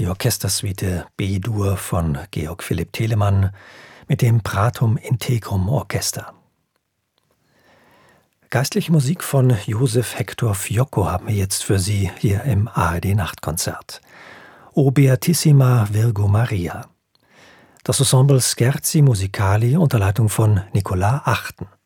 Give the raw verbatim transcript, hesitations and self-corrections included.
die Orchestersuite B-Dur von Georg Philipp Telemann mit dem Pratum Integrum Orchester. Geistliche Musik von Josef Hector Fiocco haben wir jetzt für Sie hier im A R D-Nachtkonzert. O Beatissima Virgo Maria. Das Ensemble Scherzi Musicali unter Leitung von Nicolas Achten.